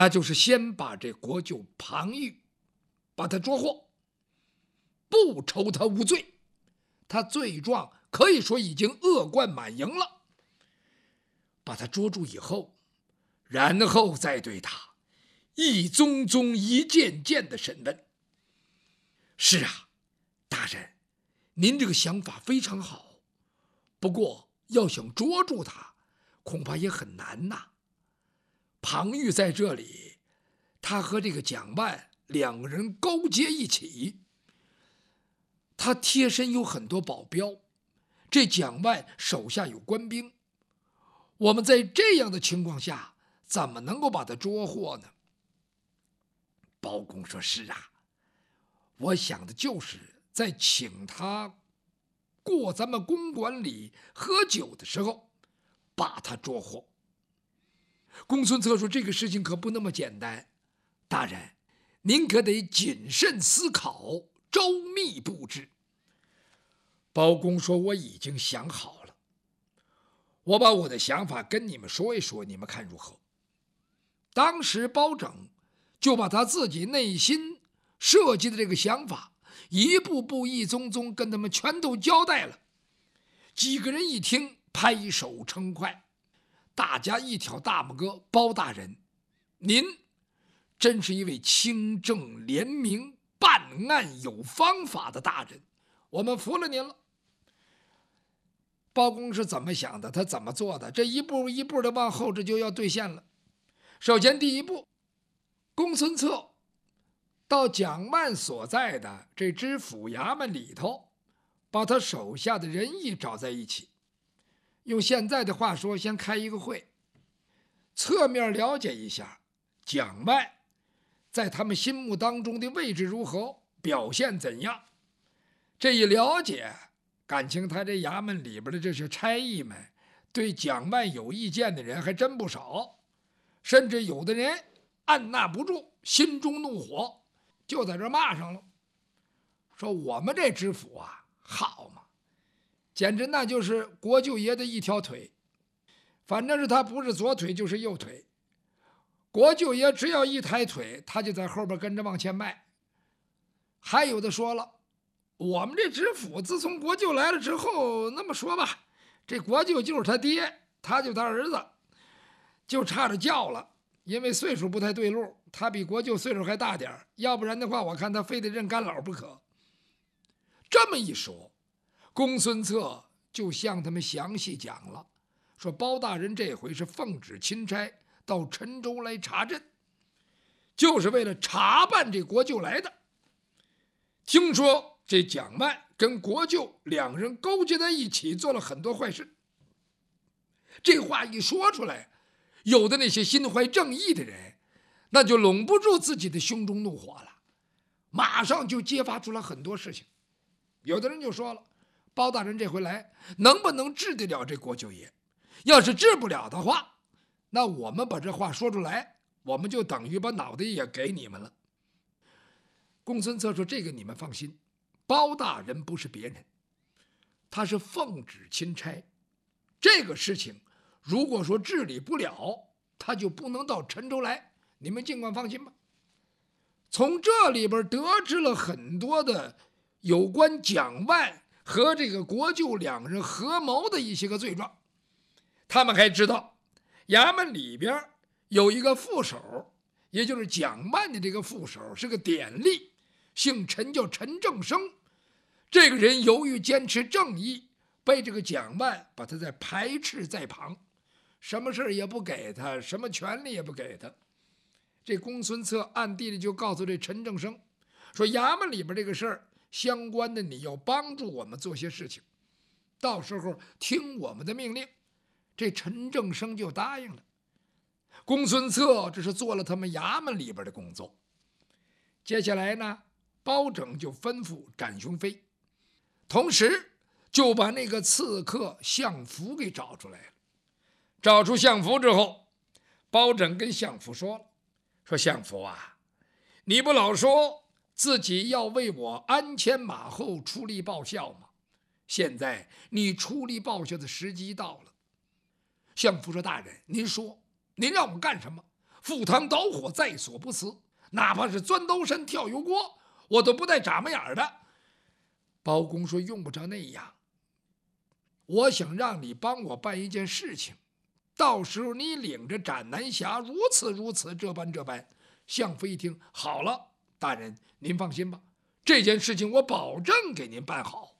那就是先把这国舅庞玉把他捉获，不抽他无罪，他罪状可以说已经恶贯满盈了。把他捉住以后，然后再对他一宗宗一件件的审问。是啊，大人，您这个想法非常好，不过要想捉住他，恐怕也很难呐。庞玉在这里，他和这个蒋万两个人勾结一起，他贴身有很多保镖，这蒋万手下有官兵，我们在这样的情况下，怎么能够把他捉获呢？包公说：是啊，我想的就是在请他过咱们公馆里喝酒的时候，把他捉获。公孙策说：这个事情可不那么简单，大人，您可得谨慎思考，周密布置。包公说：我已经想好了，我把我的想法跟你们说一说，你们看如何？当时包拯就把他自己内心设计的这个想法一步步一宗宗跟他们全都交代了。几个人一听，拍手称快，大家一挑大拇哥：包大人，您真是一位清正廉明、办案有方法的大人，我们服了您了。包公是怎么想的？他怎么做的？这一步一步的往后，这就要兑现了。首先第一步，公孙策到蒋万所在的这知府衙门里头，把他手下的人役找在一起，用现在的话说，先开一个会，侧面了解一下蒋万在他们心目当中的位置如何，表现怎样。这一了解，感情他这衙门里边的这些差役们对蒋万有意见的人还真不少，甚至有的人按捺不住，心中怒火，就在这骂上了，说我们这知府啊，好嘛，简直那就是国舅爷的一条腿，反正是他不是左腿就是右腿，国舅爷只要一抬腿，他就在后边跟着往前迈。还有的说了，我们这知府自从国舅来了之后，那么说吧，这国舅就是他爹，他就他儿子，就差着叫了，因为岁数不太对路，他比国舅岁数还大点，要不然的话，我看他非得认干老不可。这么一说，公孙策就向他们详细讲了，说包大人这回是奉旨钦差到陈州来查镇，就是为了查办这国舅来的。听说这蒋万跟国舅两人勾结在一起，做了很多坏事。这话一说出来，有的那些心怀正义的人，那就拢不住自己的胸中怒火了，马上就揭发出来很多事情。有的人就说了，包大人这回来能不能治得了这国舅爷？要是治不了的话，那我们把这话说出来，我们就等于把脑袋也给你们了。公孙策说：这个你们放心，包大人不是别人，他是奉旨钦差，这个事情如果说治理不了，他就不能到陈州来，你们尽管放心吧。从这里边得知了很多的有关蒋万和这个国舅两人合谋的一些个罪状。他们还知道衙门里边有一个副手，也就是蒋万的这个副手是个典吏，姓陈，叫陈正生。这个人由于坚持正义，被这个蒋万把他在排斥在旁，什么事也不给他，什么权利也不给他。这公孙策暗地里就告诉这陈正生说，衙门里边这个事儿相关的，你要帮助我们做些事情，到时候听我们的命令。这陈正生就答应了。公孙策这是做了他们衙门里边的工作。接下来呢，包拯就吩咐展雄飞，同时就把那个刺客项福给找出来了。找出项福之后，包拯跟项福说了，说项福啊，你不老说自己要为我鞍前马后出力报效吗？现在你出力报效的时机到了。项福说，大人您说，您让我们干什么？ 赴汤蹈火在所不辞，哪怕是钻刀山跳油锅，我都不带眨巴眼的。包公说：“用不着那样，我想让你帮我办一件事情，到时候你领着斩南侠如此如此，这般这般。”相府一听，好了，大人您放心吧，这件事情我保证给您办好。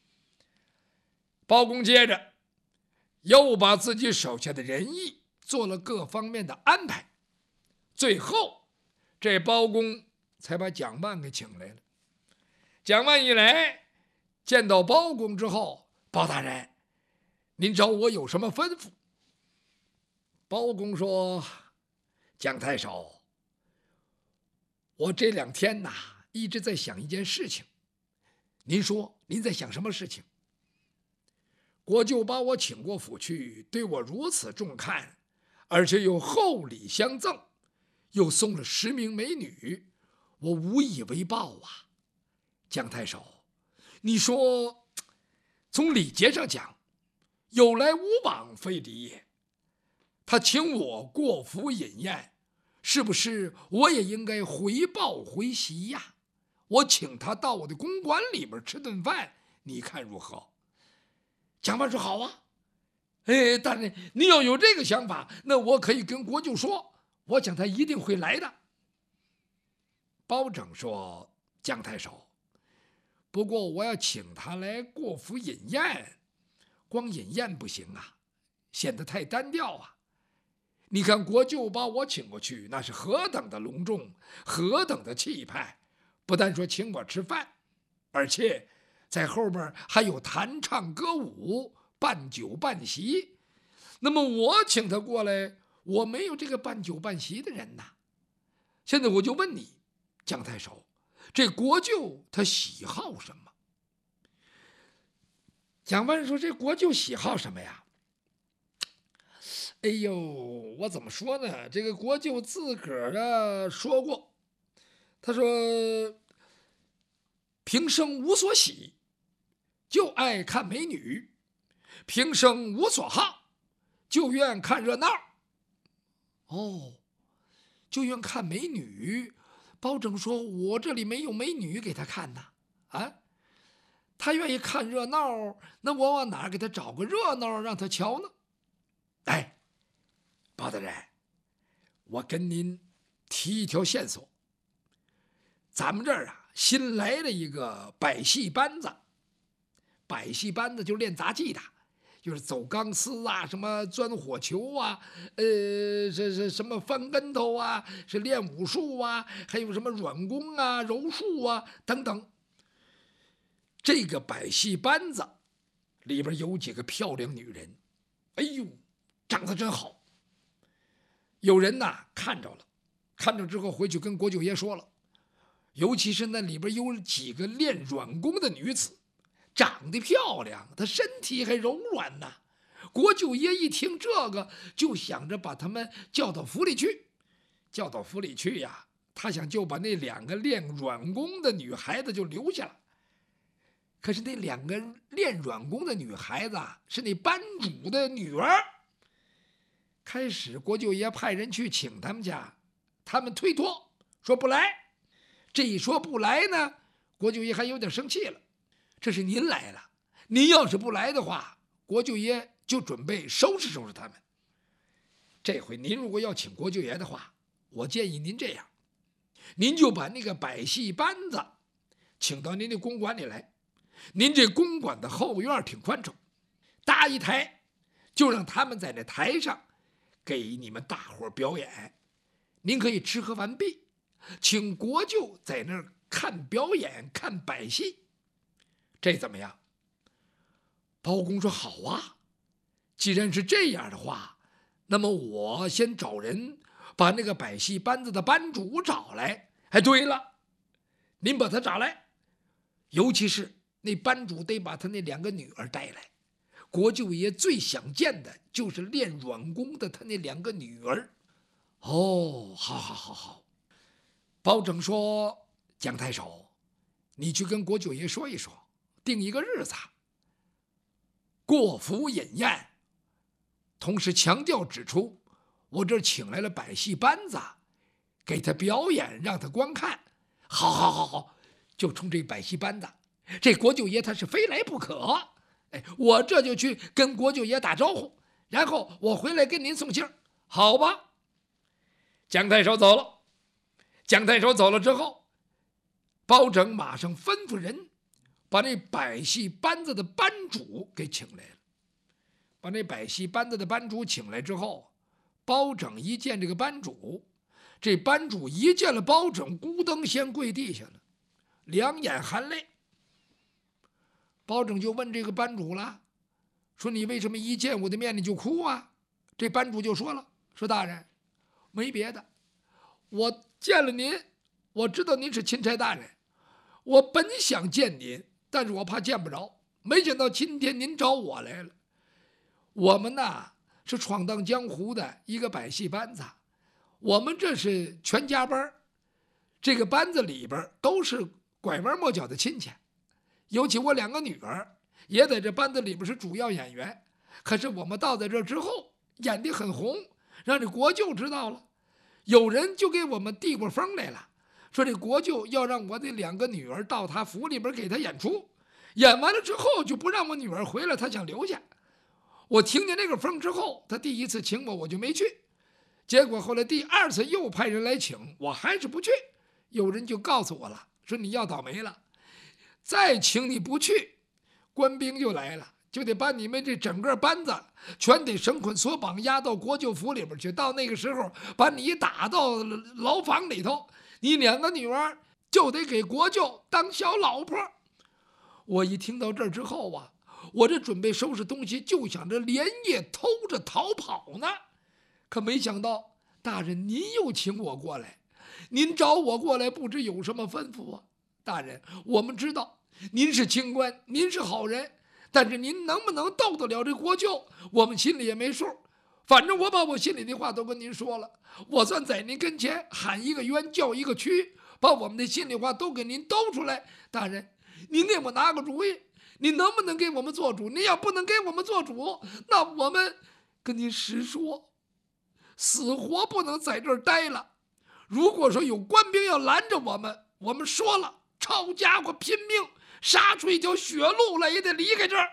包公接着又把自己手下的人役做了各方面的安排，最后这包公才把蒋万给请来了。蒋万一来见到包公之后，包大人，您找我有什么吩咐？包公说：“蒋太守，我这2天一直在想一件事情，您说您在想什么事情？”国舅把我请过府去，对我如此重看，而且又厚礼相赠，又送了10名美女，我无以为报啊。蒋太守，你说从礼节上讲，有来无往非礼也。他请我过府饮宴，是不是我也应该回报回席呀？我请他到我的公馆里边吃顿饭，你看如何？蒋万说：“好啊，大人，你要有这个想法，那我可以跟国舅说，我想他一定会来的。”包拯说：“蒋太守，不过我要请他来过府饮宴，光饮宴不行啊，显得太单调啊。你看国舅把我请过去，那是何等的隆重，何等的气派，不但说请我吃饭，而且在后面还有弹唱歌舞，办酒办席。那么我请他过来，我没有这个办酒办席的人呐。现在我就问你，蒋太守，这国舅他喜好什么？”蒋万说：“这国舅喜好什么呀？哎呦，我怎么说呢？这个国舅自个儿说过，他说平生无所喜，就爱看美女；平生无所好，就愿看热闹。”哦，就愿看美女。包拯说：“我这里没有美女给他看呐，他愿意看热闹，那我往哪儿给他找个热闹让他瞧呢？”包大人，我跟您提一条线索，咱们这儿新来了一个百戏班子。百戏班子就是练杂技的，就是走钢丝啊，什么钻火球啊，是什么翻跟头啊，是练武术啊，还有什么软功啊、柔术啊等等。这个百戏班子里边有几个漂亮女人，哎呦，长得真好。有人看着了，看着之后回去跟国舅爷说了，尤其是那里边有几个练软功的女子，长得漂亮，她身体还柔软呢。国舅爷一听这个，就想着把他们叫到府里去。叫到府里去呀，他想就把那2个练软功的女孩子就留下了。可是那2个练软功的女孩子是那班主的女儿。开始国舅爷派人去请他们家，他们推脱说不来。这一说不来呢，国舅爷还有点生气了。这是您来了，您要是不来的话，国舅爷就准备收拾收拾他们。这回您如果要请国舅爷的话，我建议您这样，您就把那个百戏班子请到您的公馆里来。您这公馆的后院挺宽敞，搭一台，就让他们在那台上给你们大伙表演。您可以吃喝完毕，请国舅在那儿看表演，看百戏，这怎么样？包公说：“好啊，既然是这样的话，那么我先找人把那个百戏班子的班主找来。对了，您把他找来，尤其是那班主得把他那2个女儿带来。国舅爷最想见的就是练软功的他那2个女儿。”哦，好。包拯说：“蒋太守，你去跟国舅爷说一说，定一个日子，过府饮宴。同时强调指出， 我这儿请来了百戏班子，给他表演，让他观看。好，好，好，好，就冲这百戏班子，这国舅爷他是非来不可。哎，我这就去跟国舅爷打招呼，然后我回来跟您送信儿，好吧？姜太守走了。姜太守走了之后，包拯马上吩咐人把那百戏班子的班主给请来了。把那百戏班子的班主请来之后，包拯一见这个班主，这班主一见了包拯，咕噔先跪地下了，两眼含泪。包拯就问这个班主了，说你为什么一见我的面你就哭啊？这班主就说了，说大人，没别的，我见了您，我知道您是钦差大人，我本想见您，但是我怕见不着，没想到今天您找我来了。我们呐是闯荡江湖的一个百戏班子，我们这是全家班，这个班子里边都是拐弯抹角的亲戚，尤其我两个女儿也在这班子里边是主要演员。可是我们到在这之后演得很红，让这国舅知道了，有人就给我们递过风来了，说这国舅要让我的两个女儿到他府里边给他演出，演完了之后就不让我女儿回来，他想留下。我听见那个风之后，他第一次请我，我就没去。结果后来第二次又派人来请，我还是不去。有人就告诉我了，说你要倒霉了，再请你不去，官兵就来了，就得把你们这整个班子全得绳捆索绑，押到国舅府里边去。到那个时候，把你打到牢房里头，你两个女儿就得给国舅当小老婆。我一听到这儿之后啊，我这准备收拾东西，就想着连夜偷着逃跑呢。可没想到，大人您又请我过来，您找我过来，不知有什么吩咐啊？大人，我们知道您是清官，您是好人，但是您能不能斗得了这国舅，我们心里也没数。反正我把我心里的话都跟您说了，我算在您跟前喊一个冤，叫一个屈，把我们的心里话都给您兜出来。大人，您给我拿个主意，您能不能给我们做主？您要不能给我们做主，那我们跟您实说，死活不能在这儿待了。如果说有官兵要拦着我们，我们说了，抄家伙拼命杀出一条血路来，也得离开这儿。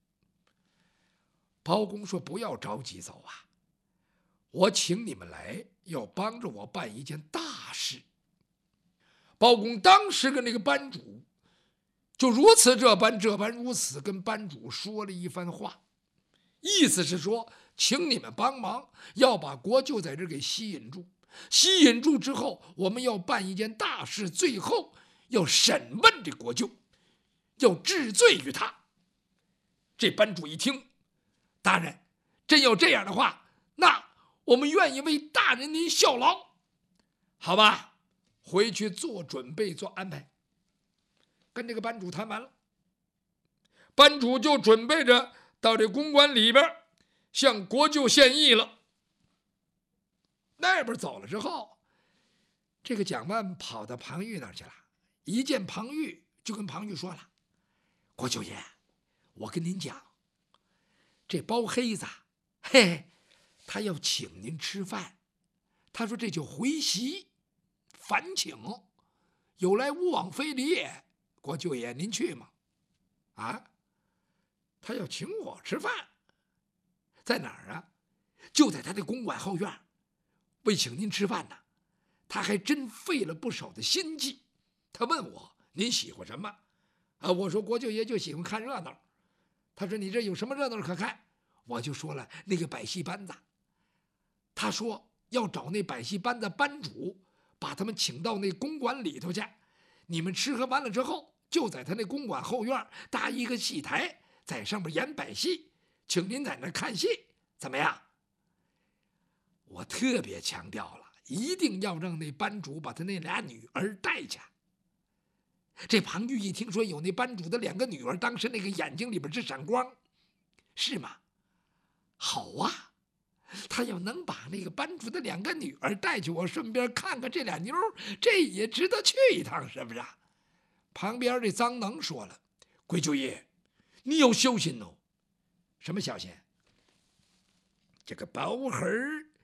包公说：“不要着急走啊，我请你们来，要帮着我办一件大事。”包公当时跟那个班主就如此这般如此跟班主说了一番话，意思是说，请你们帮忙，要把国舅在这给吸引住。吸引住之后，我们要办一件大事，最后要审问这国舅，要治罪于他。这班主一听，大人真要这样的话，那我们愿意为大人您效劳。好吧，回去做准备，做安排。跟这个班主谈完了，班主就准备着到这公馆里边向国舅献议了。那边走了之后，这个蒋万跑到庞玉那儿去了，一见庞玉就跟庞玉说了：“国舅爷，我跟您讲，这包黑子，嘿，他要请您吃饭，他说这叫回席，烦请，有来无往非礼也。国舅爷您去吗？啊，他要请我吃饭，在哪儿啊？就在他的公馆后院，为请您吃饭呢，他还真费了不少的心计。他问我您喜欢什么啊？我说国舅爷就喜欢看热闹。他说你这有什么热闹可看？我就说了那个百戏班子。他说要找那百戏班的班主，把他们请到那公馆里头去。你们吃喝完了之后，就在他那公馆后院搭一个戏台，在上面演百戏，请您在那看戏，怎么样？我特别强调了，一定要让那班主把他那俩女儿带去。这庞玉一听说有那班主的两个女儿，当时那个眼睛里边直闪光。是吗？好啊，他要能把那个班主的两个女儿带去，我顺便看看这俩妞，这也值得去一趟，是不是？旁边这臧能说了：“鬼舅爷，你要小心哦。”什么小心？这个包黑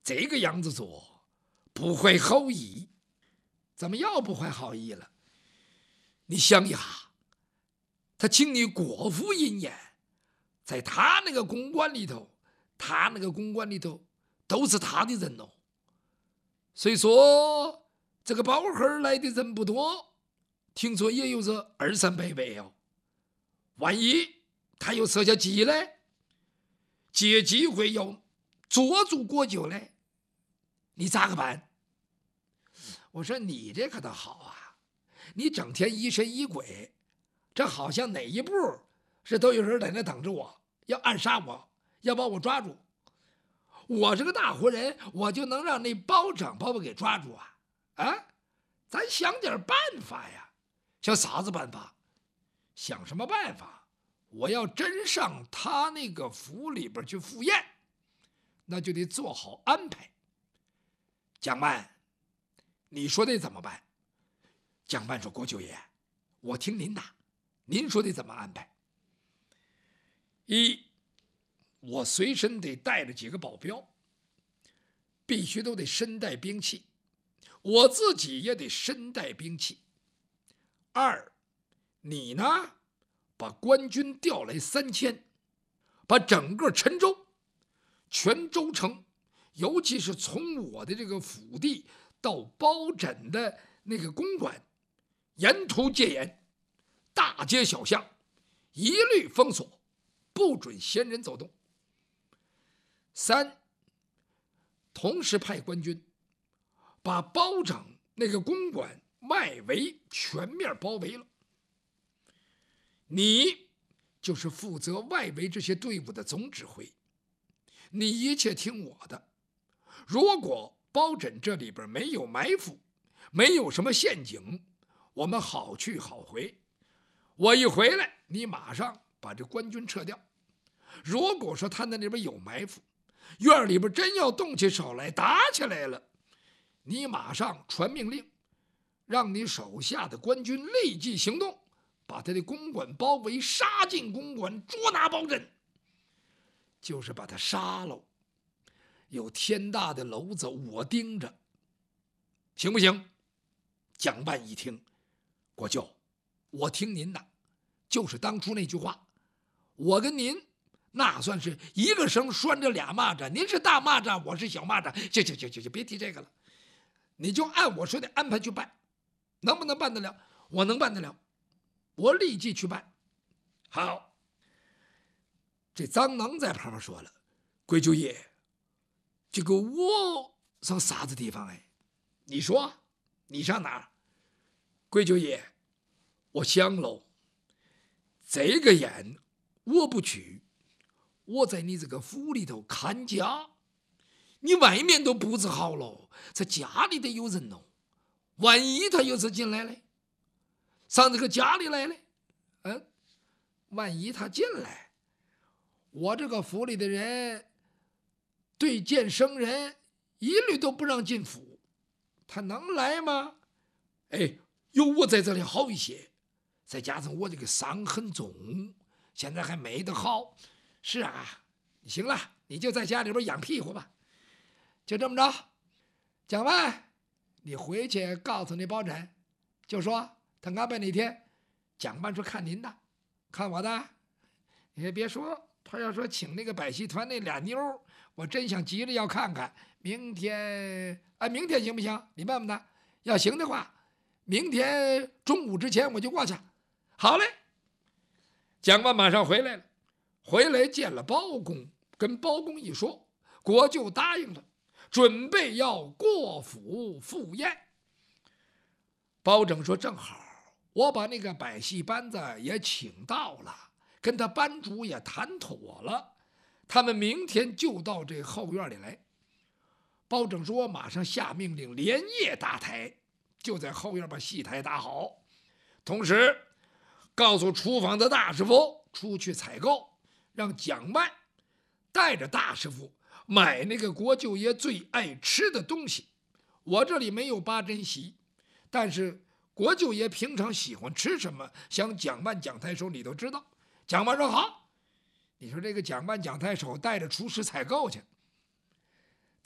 这个样子做不怀好意。怎么又不怀好意了？你想一下，他请你过府饮宴，在他那个公馆里头都是他的人哦。虽说这个包盒来的人不多，听说也有这200-300位哦。万一他又设下计来，借机会要捉住国舅来，你咋个办？我说你这可倒好啊，你整天疑神疑鬼，这好像哪一步是都有人在那等着我，要暗杀我，要把我抓住。我是个大活人，我就能让那包拯把我给抓住啊？啊，咱想点办法呀！想啥子办法？想什么办法？我要真上他那个府里边去赴宴，那就得做好安排。蒋曼，你说得怎么办？蒋曼说：“国舅爷，我听您的，您说得怎么安排？一，我随身得带着几个保镖，必须都得身带兵器，我自己也得身带兵器。二，你呢，把官军调来3000，把整个陈州、全州城，尤其是从我的这个府地到包拯的那个公馆，沿途戒严，大街小巷一律封锁，不准闲人走动。三，同时派官军把包拯那个公馆外围全面包围了。你就是负责外围这些队伍的总指挥，你一切听我的。如果包拯这里边没有埋伏，没有什么陷阱，我们好去好回。我一回来，你马上把这官军撤掉。如果说他那里边有埋伏，院里边真要动起手来，打起来了，你马上传命令，让你手下的官军立即行动，把他的公馆包围，杀进公馆，捉拿包拯，就是把他杀了。有天大的娄子我盯着，行不行？蒋万一听，国舅，我听您的，就是当初那句话，我跟您那算是一个绳拴着俩蚂蚱，您是大蚂蚱，我是小蚂蚱，就别提这个了，你就按我说的安排去办，能不能办得了？我能办得了，我立即去办。好，这张能在旁边说了，贵舅爷，这个我上啥子地方？哎，你说你上哪儿？贵舅爷，我想喽，这个宴我不去，我在你这个府里头看家，你外面都布置好了，在家里得有人哦。万一他又是进来了，上这个家里来了，万一他进来，我这个府里的人对见生人一律都不让进府，他能来吗？哎，有我在这里好一些，再加上我这个伤很重，现在还没得好。是啊，行了，你就在家里边养屁股吧。就这么着，蒋万，你回去告诉那包拯，就说他安排哪天。蒋万说看您的，看我的。你也别说，他要说请那个百戏团那俩妞，我真想急着要看看。明天行不行？你问问他，要行的话，明天中午之前我就过去。好嘞。蒋万马上回来了，回来见了包公，跟包公一说，国舅答应了，准备要过府赴宴。包拯说正好，我把那个百戏班子也请到了，跟他班主也谈妥了，他们明天就到这后院里来。包拯说马上下命令，连夜搭台，就在后院把戏台搭好，同时告诉厨房的大师傅出去采购，让蒋万带着大师傅买那个国舅爷最爱吃的东西。我这里没有八珍席，但是国舅爷平常喜欢吃什么，想蒋万蒋太守你都知道。蒋万说好。你说这个蒋万蒋太守带着厨师采购去，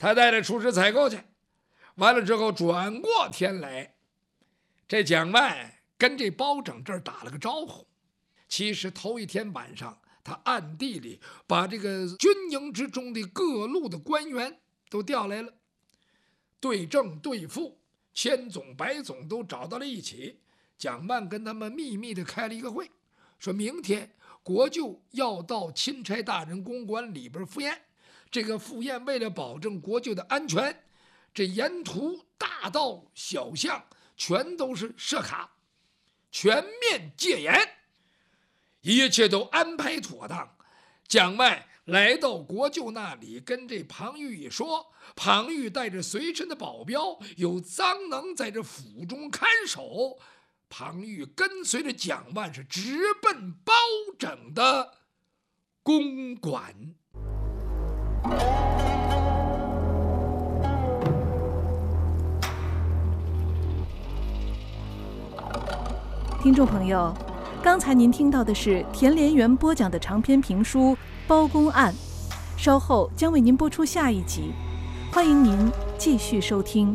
他带着厨师采购去，完了之后转过天来，这蒋万跟这包拯这儿打了个招呼。其实头一天晚上，他暗地里把这个军营之中的各路的官员都调来了，对正对副、千总百总都找到了一起。蒋万跟他们秘密的开了一个会，说明天国舅要到钦差大人公馆里边赴宴。这个赴宴为了保证国舅的安全，这沿途大道小巷全都是设卡，全面戒严，一切都安排妥当。蒋万来到国舅那里，跟这庞玉一说，庞玉带着随身的保镖，有臧能在这府中看守。庞玉跟随着蒋万是直奔包拯的公馆。 听众朋友，刚才您听到的是田连元播讲的长篇评书《包公案》，稍后将为您播出下一集，欢迎您继续收听。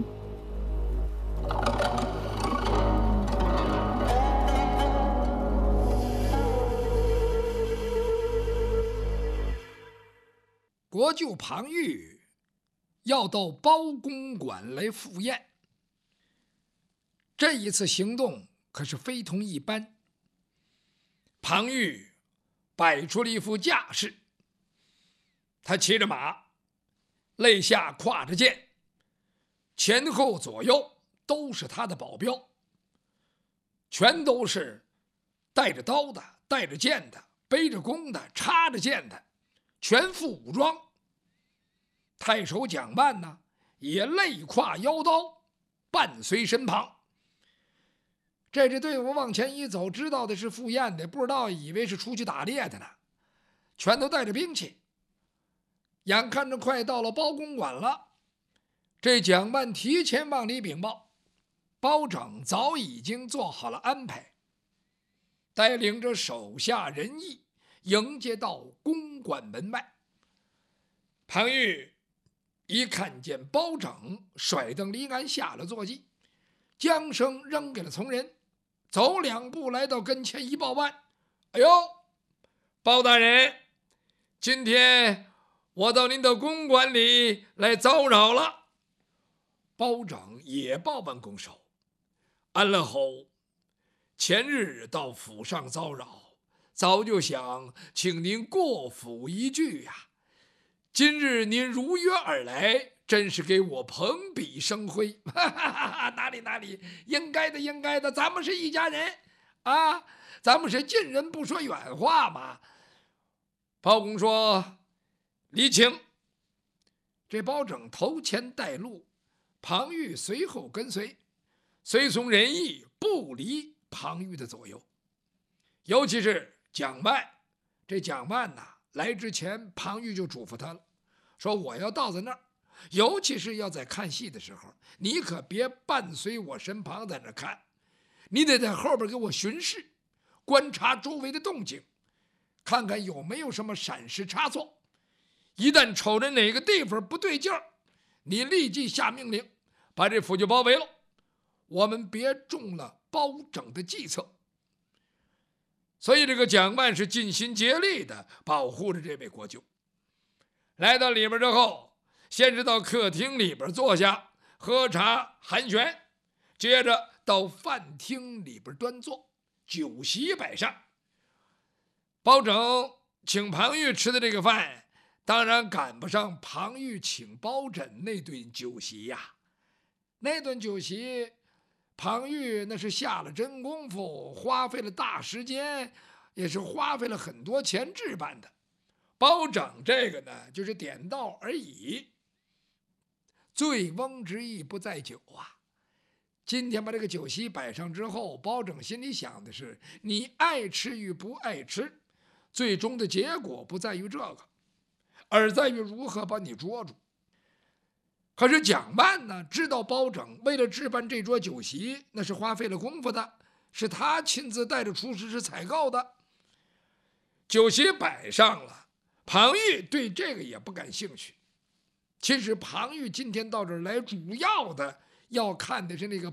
国舅庞玉要到包公馆来赴宴，这一次行动可是非同一般。庞玉摆出了一副架势，他骑着马，肋下挎着剑，前后左右都是他的保镖，全都是带着刀的、带着剑的、背着弓的、插着剑的，全副武装。太守蒋万呢，也肋挎腰刀，伴随身旁。这支队伍往前一走，知道的是赴宴的，不知道以为是出去打猎的呢，全都带着兵器。眼看着快到了包公馆了，这蒋万提前往里禀报，包拯早已经做好了安排，带领着手下人役迎接到公馆门外。庞玉一看见包拯，甩蹬离鞍下了坐骑，将绳扔给了从人，走2步来到跟前一报案：“哎呦，包大人，今天我到您的公馆里来骚扰了。”包拯也报办拱手：“安了侯，前日到府上骚扰，早就想请您过府一聚呀。今日您如约而来，真是给我蓬荜生辉。哪里，应该的，咱们是一家人啊，咱们是近人不说远话嘛。”包公说：“礼请。”这包拯头前带路，庞玉随后跟随，随从人役不离庞玉的左右。尤其是蒋万，这蒋万呐，来之前庞玉就嘱咐他了，说我要到在那儿，尤其是要在看戏的时候，你可别伴随我身旁在那看，你得在后边给我巡视，观察周围的动静，看看有没有什么闪失差错。一旦瞅着哪个地方不对劲儿，你立即下命令，把这府就包围了，我们别中了包拯的计策。所以这个蒋万是尽心竭力的保护着这位国舅。来到里边之后，先是到客厅里边坐下喝茶寒暄，接着到饭厅里边端坐，酒席摆上。包拯请庞玉吃的这个饭，当然赶不上庞玉请包拯那顿酒席呀。那顿酒席，庞玉那是下了真功夫，花费了大时间，也是花费了很多钱置办的。包拯这个呢，就是点到而已。醉翁之意不在酒啊！今天把这个酒席摆上之后，包拯心里想的是，你爱吃与不爱吃，最终的结果不在于这个，而在于如何把你捉住。可是蒋万呢，知道包拯为了置办这桌酒席，那是花费了功夫的，是他亲自带着厨师是采购的。酒席摆上了，庞玉对这个也不感兴趣。 其实庞玉今天到这儿来，主要的要看的是那个